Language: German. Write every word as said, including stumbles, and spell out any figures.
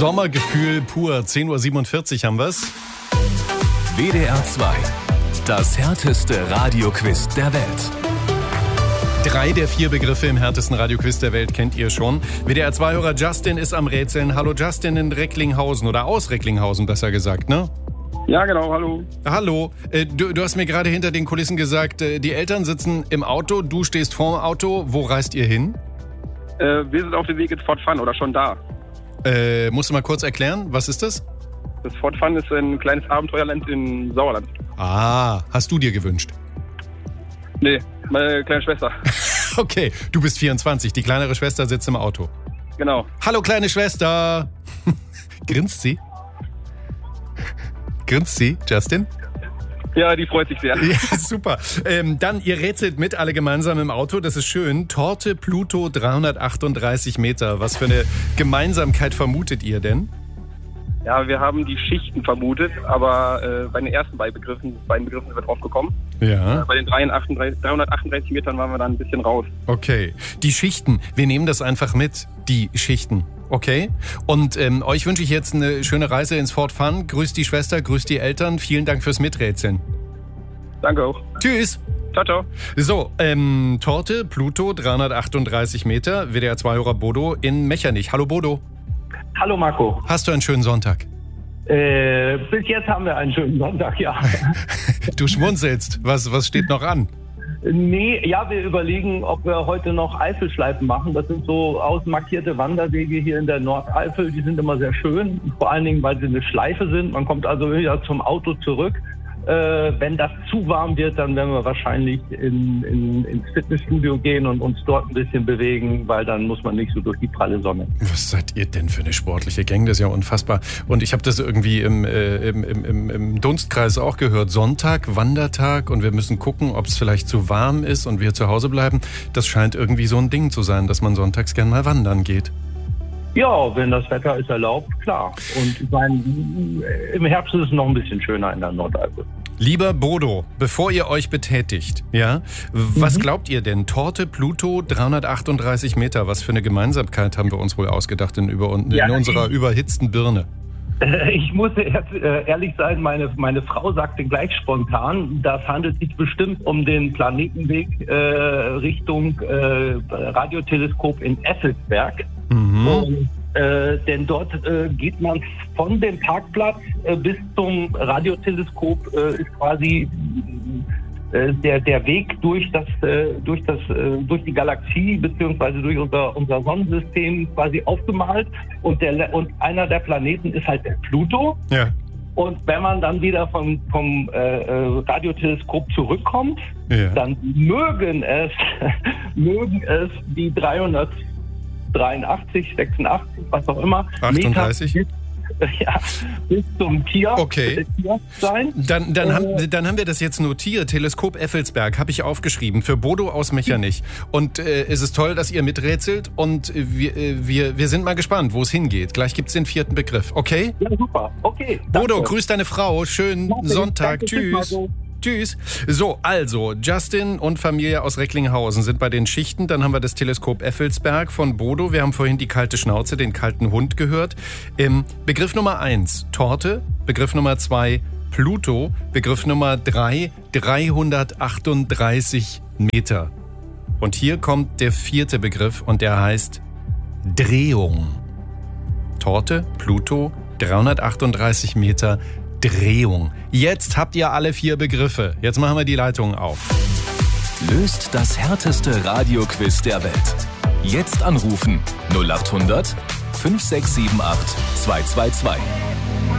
Sommergefühl pur. zehn Uhr siebenundvierzig haben wir's. W D R zwei. Das härteste Radioquiz der Welt. Drei der vier Begriffe im härtesten Radioquiz der Welt kennt ihr schon. W D R zwei-Hörer Justin ist am Rätseln. Hallo Justin in Recklinghausen oder aus Recklinghausen, besser gesagt, ne? Ja, genau, hallo. Hallo. Äh, du, du hast mir gerade hinter den Kulissen gesagt, äh, die Eltern sitzen im Auto, du stehst vorm Auto. Wo reist ihr hin? Äh, wir sind auf dem Weg ins Fort Fun oder schon da. Äh, musst du mal kurz erklären, was ist das? Das Fort Fun ist ein kleines Abenteuerland in Sauerland. Ah, hast du dir gewünscht? Nee, meine kleine Schwester. Okay, du bist vierundzwanzig, die kleinere Schwester sitzt im Auto. Genau. Hallo kleine Schwester. Grinst sie? Grinst sie, Justin? Ja, die freut sich sehr. Ja, super. Ähm, dann, ihr rätselt mit, alle gemeinsam im Auto, das ist schön. Torte Pluto dreihundertachtunddreißig Meter. Was für eine Gemeinsamkeit vermutet ihr denn? Ja, wir haben die Schichten vermutet, aber äh, bei den ersten beiden Begriffen, beiden Begriffen sind wir drauf gekommen. Ja. Äh, bei den dreihundertachtunddreißig Metern waren wir dann ein bisschen raus. Okay. Die Schichten, wir nehmen das einfach mit, die Schichten. Okay? Und ähm, euch wünsche ich jetzt eine schöne Reise ins Fort Fun. Grüßt die Schwester, grüßt die Eltern. Vielen Dank fürs Miträtseln. Danke auch. Tschüss. Ciao, ciao. So, ähm, Torte Pluto dreihundertachtunddreißig Meter, W D R zwei-Hörer Bodo in Mechernich. Hallo Bodo. Hallo Marco. Hast du einen schönen Sonntag? Äh, bis jetzt haben wir einen schönen Sonntag, ja. Du schmunzelst. Was, was steht noch an? Nee, ja, wir überlegen, ob wir heute noch Eifelschleifen machen. Das sind so ausmarkierte Wanderwege hier in der Nordeifel. Die sind immer sehr schön, vor allen Dingen, weil sie eine Schleife sind. Man kommt also wieder zum Auto zurück. Äh, wenn das zu warm wird, dann werden wir wahrscheinlich in, in, ins Fitnessstudio gehen und uns dort ein bisschen bewegen, weil dann muss man nicht so durch die pralle Sonne. Was seid ihr denn für eine sportliche Gang? Das ist ja unfassbar. Und ich habe das irgendwie im, äh, im, im, im Dunstkreis auch gehört. Sonntag, Wandertag und wir müssen gucken, ob es vielleicht zu warm ist und wir zu Hause bleiben. Das scheint irgendwie so ein Ding zu sein, dass man sonntags gern mal wandern geht. Ja, wenn das Wetter es erlaubt, klar. Und ich meine, im Herbst ist es noch ein bisschen schöner in der Nordeifel. Lieber Bodo, bevor ihr euch betätigt, ja, was mhm. glaubt ihr denn? Torte Pluto dreihundertachtunddreißig Meter, was für eine Gemeinsamkeit haben wir uns wohl ausgedacht in, über, in ja, unserer ich, überhitzten Birne? Ich muss ehrlich sein, meine, meine Frau sagte gleich spontan, das handelt sich bestimmt um den Planetenweg äh, Richtung äh, Radioteleskop in Effelsberg. Mhm. Und, äh, denn dort äh, geht man von dem Parkplatz äh, bis zum Radioteleskop, äh, ist quasi äh, der, der Weg durch das, äh, durch das, äh, durch die Galaxie beziehungsweise durch unser, unser Sonnensystem quasi aufgemalt. Und, der, und einer der Planeten ist halt der Pluto. Ja. Und wenn man dann wieder vom, vom äh, Radioteleskop zurückkommt, ja. dann mögen es, mögen es die dreihundertdreiundachtzig, sechsundachtzig, was auch immer, achtunddreißig Meter bis, ja, bis zum Tier, okay. Tier sein. Dann, dann, äh, haben, dann haben wir das jetzt notiert. Teleskop Effelsberg habe ich aufgeschrieben für Bodo aus Mechernich. Und äh, es ist toll, dass ihr miträtselt und wir, äh, wir, wir sind mal gespannt, wo es hingeht. Gleich gibt es den vierten Begriff, okay? Ja, super. Okay. Bodo, danke. grüß deine Frau. Schönen danke, Sonntag. danke, Tschüss. Tschüss. So, also, Justin und Familie aus Recklinghausen sind bei den Schichten. Dann haben wir das Teleskop Effelsberg von Bodo. Wir haben vorhin die kalte Schnauze, den kalten Hund gehört. Ähm, Begriff Nummer eins, Torte. Begriff Nummer zwei, Pluto. Begriff Nummer drei, dreihundertachtunddreißig Meter. Und hier kommt der vierte Begriff und der heißt Drehung. Torte, Pluto, dreihundertachtunddreißig Meter, Drehung. Jetzt habt ihr alle vier Begriffe. Jetzt machen wir die Leitungen auf. Löst das härteste Radioquiz der Welt. Jetzt anrufen null acht hundert fünf sechs sieben acht zwei zwei zwei.